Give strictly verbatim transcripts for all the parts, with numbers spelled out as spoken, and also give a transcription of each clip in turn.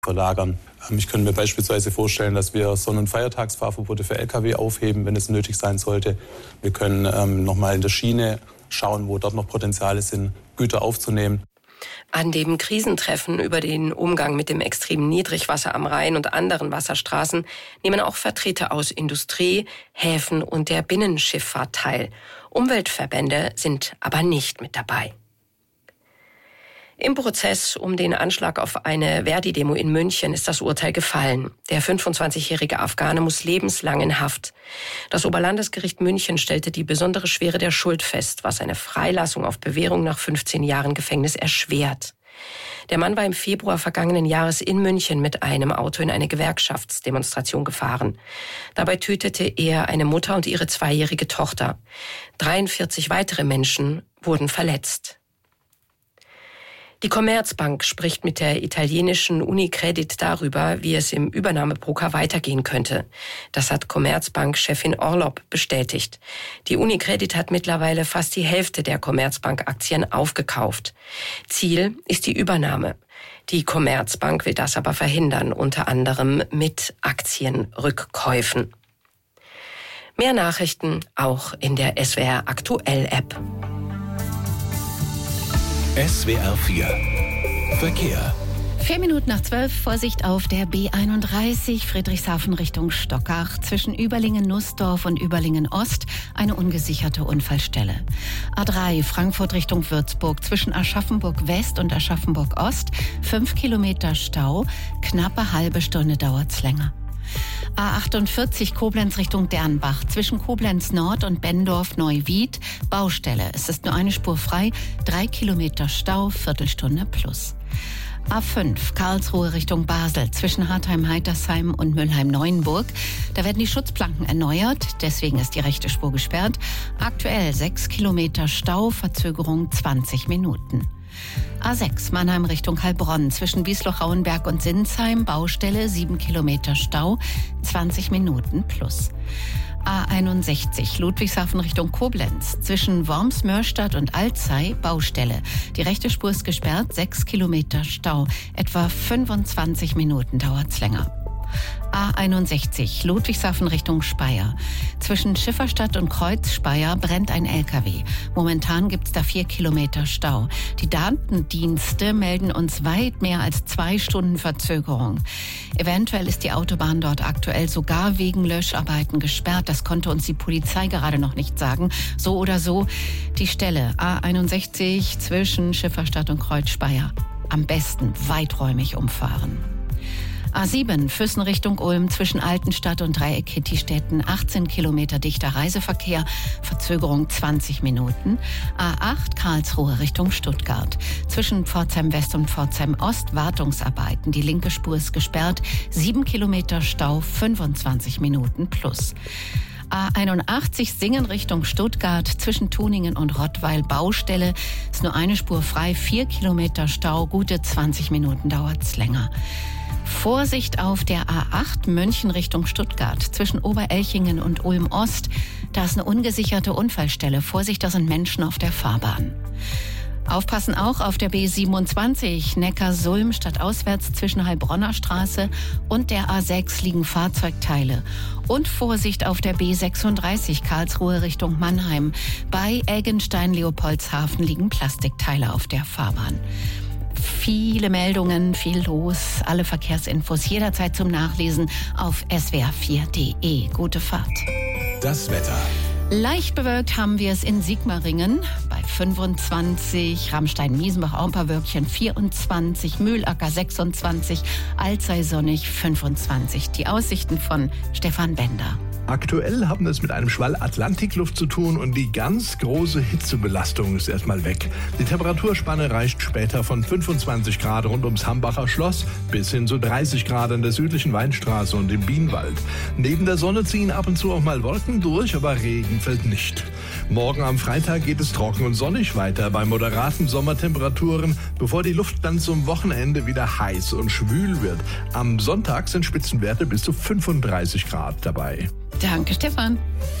verlagern. Ich könnte mir beispielsweise vorstellen, dass wir Sonn- und Feiertagsfahrverbote für L K W aufheben, wenn es nötig sein sollte. Wir können ähm, nochmal in der Schiene schauen, wo dort noch Potenziale sind, Güter aufzunehmen. An dem Krisentreffen über den Umgang mit dem extremen Niedrigwasser am Rhein und anderen Wasserstraßen nehmen auch Vertreter aus Industrie, Häfen und der Binnenschifffahrt teil. Umweltverbände sind aber nicht mit dabei. Im Prozess um den Anschlag auf eine Verdi-Demo in München ist das Urteil gefallen. Der fünfundzwanzigjährige Afghane muss lebenslang in Haft. Das Oberlandesgericht München stellte die besondere Schwere der Schuld fest, was eine Freilassung auf Bewährung nach fünfzehn Jahren Gefängnis erschwert. Der Mann war im Februar vergangenen Jahres in München mit einem Auto in eine Gewerkschaftsdemonstration gefahren. Dabei tötete er eine Mutter und ihre zweijährige Tochter. dreiundvierzig weitere Menschen wurden verletzt. Die Commerzbank spricht mit der italienischen Unicredit darüber, wie es im Übernahmebroker weitergehen könnte. Das hat Commerzbank-Chefin Orlopp bestätigt. Die Unicredit hat mittlerweile fast die Hälfte der Commerzbank-Aktien aufgekauft. Ziel ist die Übernahme. Die Commerzbank will das aber verhindern, unter anderem mit Aktienrückkäufen. Mehr Nachrichten auch in der S W R Aktuell App. S W R vier Verkehr. Vier Minuten nach zwölf, Vorsicht auf der B einunddreißig, Friedrichshafen Richtung Stockach. Zwischen Überlingen-Nussdorf und Überlingen-Ost eine ungesicherte Unfallstelle. A drei, Frankfurt Richtung Würzburg. Zwischen Aschaffenburg-West und Aschaffenburg-Ost fünf Kilometer Stau. Knappe halbe Stunde dauert's länger. A achtundvierzig, Koblenz Richtung Dernbach. Zwischen Koblenz Nord und Benndorf-Neuwied Baustelle. Es ist nur eine Spur frei. Drei Kilometer Stau, Viertelstunde plus. A fünf, Karlsruhe Richtung Basel. Zwischen Hartheim-Heitersheim und Mülheim-Neuenburg. Da werden die Schutzplanken erneuert. Deswegen ist die rechte Spur gesperrt. Aktuell sechs Kilometer Stau, Verzögerung zwanzig Minuten. A sechs, Mannheim Richtung Heilbronn. Zwischen Wiesloch-Rauenberg und Sinsheim Baustelle, sieben Kilometer Stau, zwanzig Minuten plus. A einundsechzig, Ludwigshafen Richtung Koblenz. Zwischen Worms-Mörstadt und Alzey Baustelle. Die rechte Spur ist gesperrt, sechs Kilometer Stau. Etwa fünfundzwanzig Minuten dauert's länger. A einundsechzig, Ludwigshafen Richtung Speyer. Zwischen Schifferstadt und Kreuz-Speyer brennt ein L K W. Momentan gibt's da vier Kilometer Stau. Die Datendienste melden uns weit mehr als zwei Stunden Verzögerung. Eventuell ist die Autobahn dort aktuell sogar wegen Löscharbeiten gesperrt. Das konnte uns die Polizei gerade noch nicht sagen. So oder so, die Stelle A einundsechzig zwischen Schifferstadt und Kreuz-Speyer. Am besten weiträumig umfahren. A sieben, Füssen Richtung Ulm, zwischen Altenstadt und Dreieck Kittistädten, achtzehn Kilometer dichter Reiseverkehr, Verzögerung zwanzig Minuten. A acht, Karlsruhe Richtung Stuttgart, zwischen Pforzheim West und Pforzheim Ost, Wartungsarbeiten. Die linke Spur ist gesperrt, sieben Kilometer Stau, fünfundzwanzig Minuten plus. A einundachtzig, Singen Richtung Stuttgart, zwischen Tuningen und Rottweil Baustelle. Ist nur eine Spur frei, vier Kilometer Stau, gute zwanzig Minuten dauert's länger. Vorsicht auf der A acht, München Richtung Stuttgart. Zwischen Oberelchingen und Ulm-Ost. Da ist eine ungesicherte Unfallstelle. Vorsicht, da sind Menschen auf der Fahrbahn. Aufpassen auch auf der B siebenundzwanzig, Neckar-Sulm stadtauswärts zwischen Heilbronner Straße und der A sechs liegen Fahrzeugteile. Und Vorsicht auf der B sechsunddreißig, Karlsruhe Richtung Mannheim. Bei Eggenstein-Leopoldshafen liegen Plastikteile auf der Fahrbahn. Viele Meldungen, viel los, alle Verkehrsinfos jederzeit zum Nachlesen auf s w r vier punkt d e. Gute Fahrt. Das Wetter. Leicht bewölkt haben wir es in Sigmaringen bei fünfundzwanzig, Ramstein-Miesenbach auch ein paar Wölkchen vierundzwanzig, Mühlacker sechsundzwanzig, Alzey sonnig fünfundzwanzig. Die Aussichten von Stefan Bender. Aktuell haben wir es mit einem Schwall Atlantikluft zu tun und die ganz große Hitzebelastung ist erstmal weg. Die Temperaturspanne reicht später von fünfundzwanzig Grad rund ums Hambacher Schloss bis hin zu dreißig Grad an der südlichen Weinstraße und im Bienenwald. Neben der Sonne ziehen ab und zu auch mal Wolken durch, aber Regen fällt nicht. Morgen am Freitag geht es trocken und sonnig weiter bei moderaten Sommertemperaturen, bevor die Luft dann zum Wochenende wieder heiß und schwül wird. Am Sonntag sind Spitzenwerte bis zu fünfunddreißig Grad dabei. Danke, Stefan.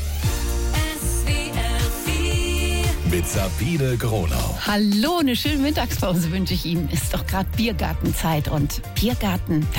Mit Sabine Gronau. Hallo, eine schöne Mittagspause wünsche ich Ihnen. Ist doch gerade Biergartenzeit und Biergarten,